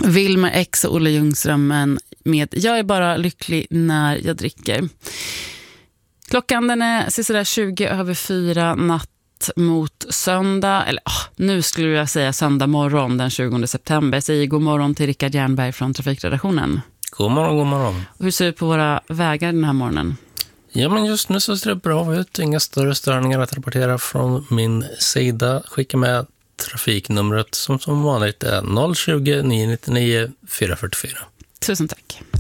Wilmer X och Olle Ljungström med Jag är bara lycklig när jag dricker. Klockan den är sådär 20:04 natt mot söndag, eller nu skulle jag säga söndag morgon den 20 september. Jag säger god morgon till Rickard Jernberg från Trafikredaktionen. God morgon, god morgon. Hur ser det ut på våra vägar den här morgonen? Ja, men just nu så ser det bra ut. Inga större störningar att rapportera från min sida. Skicka med trafiknumret som vanligt är 020 999 444. Tusen tack.